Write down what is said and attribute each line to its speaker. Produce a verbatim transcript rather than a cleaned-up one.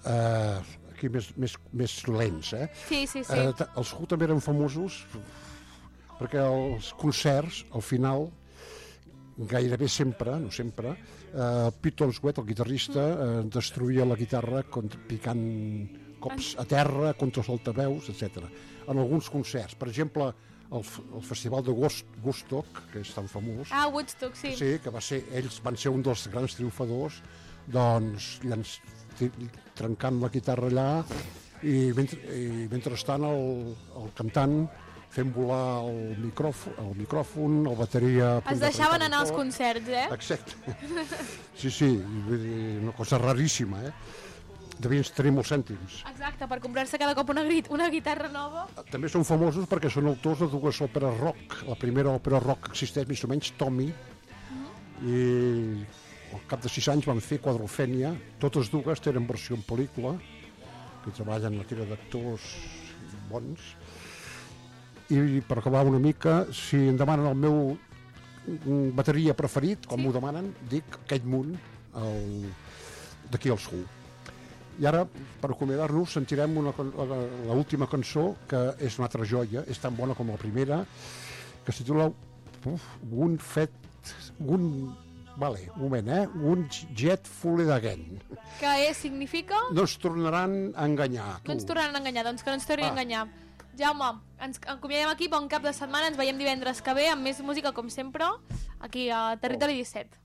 Speaker 1: eh, aquí més, més, més lents, eh?
Speaker 2: Sí, sí, sí.
Speaker 1: Eh, els Who també eren famosos perquè els concerts, al final, gairebé sempre, no sempre, eh, Pete Elswett, el guitarrista, eh, destruïa la guitarra contra, picant cops a terra, contra els altaveus, etcètera. En alguns concerts, per exemple, el, el festival de Woodstock, que és tan famós,
Speaker 2: Ah, Woodstock, sí.
Speaker 1: sí, que va ser, ells van ser un dels grans triomfadors, doncs llanç, trencant la guitarra allà i, mentre, i mentrestant el, el cantant fent volar el micròfon, el micròfon, el bateria...
Speaker 2: Es deixaven anar als concerts, eh?
Speaker 1: Exacte. Sí, sí, una cosa raríssima, eh? Devien tenir molts cèntims.
Speaker 2: Exacte, per comprar-se cada cop una, grit, una guitarra nova.
Speaker 1: També són famosos perquè són autors de dues òperes rock. La primera òpera rock que existeix, més o menys, Tommy, uh-huh. i al cap de sis anys van fer Quadrophenia. Totes dues tenen versió en pel·lícula, que treballen la tira d'actors bons. I per acabar una mica, si em demanen el meu bateria preferit, com sí. M'ho demanen, dic Keith Moon, el... d'aquí als Who. I ara, per acomiadar-nos, sentirem l'última cançó, que és una altra joia, és tan bona com la primera, que es titula Un fet... Un... Vale, un moment, eh? Un jet fooled again.
Speaker 2: Que és, significa?
Speaker 1: No ens tornaran a enganyar, tu.
Speaker 2: No ens tornaran a enganyar, doncs que no ens tornin a enganyar. Jaume, ens acomiadem aquí, bon cap de setmana, ens veiem divendres que ve amb més música com sempre, aquí a Territori disset.